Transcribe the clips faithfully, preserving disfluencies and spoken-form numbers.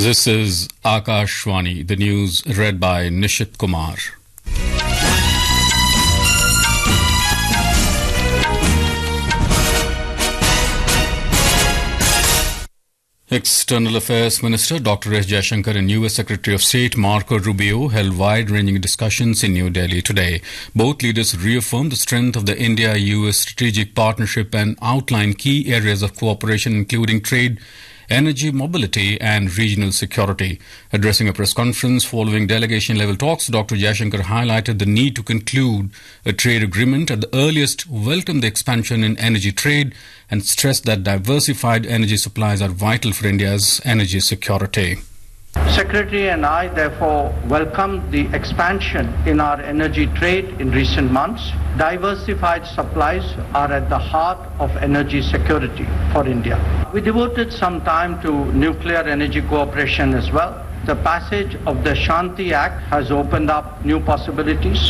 This is Akashvani, the news read by Nishit Kumar. External Affairs Minister Doctor S. Jaishankar and U S Secretary of State Marco Rubio held wide-ranging discussions in New Delhi today. Both leaders reaffirmed the strength of the India-U S strategic partnership and outlined key areas of cooperation including trade, energy, mobility and regional security. Addressing a press conference following delegation-level talks, Doctor Jaishankar highlighted the need to conclude a trade agreement at the earliest, welcomed the expansion in energy trade and stressed that diversified energy supplies are vital for India's energy security. Secretary and I therefore welcome the expansion in our energy trade in recent months. Diversified supplies are at the heart of energy security for India. We devoted some time to nuclear energy cooperation as well. The passage of the Shanti Act has opened up new possibilities.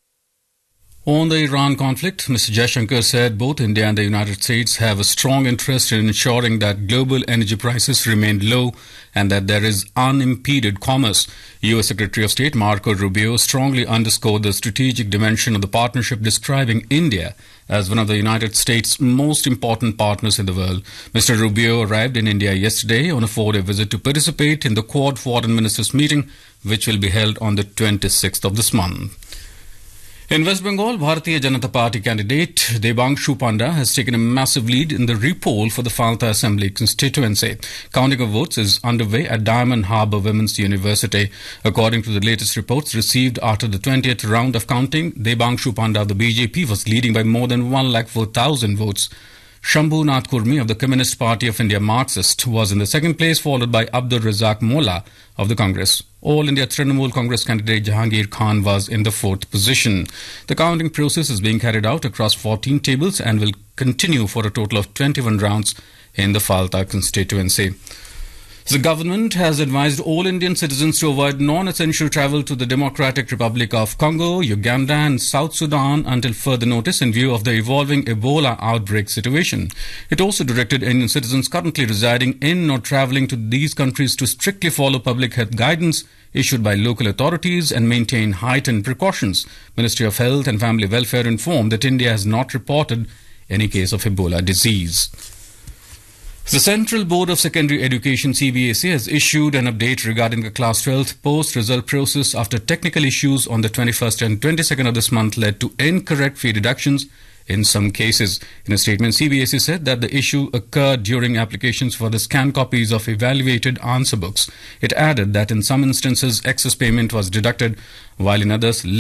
On the Iran conflict, Mister Jaishankar said both India and the United States have a strong interest in ensuring that global energy prices remain low and that there is unimpeded commerce. U S Secretary of State Marco Rubio strongly underscored the strategic dimension of the partnership, describing India as one of the United States' most important partners in the world. Mister Rubio arrived in India yesterday on a four-day visit to participate in the Quad Foreign Ministers meeting, which will be held on the twenty-sixth of this month. In West Bengal, Bharatiya Janata Party candidate Debangshu Panda has taken a massive lead in the repoll for the Falta Assembly constituency. Counting of votes is underway at Diamond Harbour Women's University. According to the latest reports received after the twentieth round of counting, Debangshu Panda of the B J P was leading by more than one lakh four thousand votes. Shambhu Nath Kurmi of the Communist Party of India Marxist was in the second place, followed by Abdur Razak Molla of the Congress. All India Trinamool Congress candidate Jahangir Khan was in the fourth position. The counting process is being carried out across fourteen tables and will continue for a total of twenty-one rounds in the Falta constituency. The government has advised all Indian citizens to avoid non-essential travel to the Democratic Republic of Congo, Uganda and South Sudan until further notice in view of the evolving Ebola outbreak situation. It also directed Indian citizens currently residing in or travelling to these countries to strictly follow public health guidance issued by local authorities and maintain heightened precautions. Ministry of Health and Family Welfare informed that India has not reported any case of Ebola disease. The Central Board of Secondary Education C B S E has issued an update regarding the Class twelfth post-result process after technical issues on the twenty-first and twenty-second of this month led to incorrect fee deductions in some cases. In a statement, C B S E said that the issue occurred during applications for the scanned copies of evaluated answer books. It added that in some instances excess payment was deducted, while in others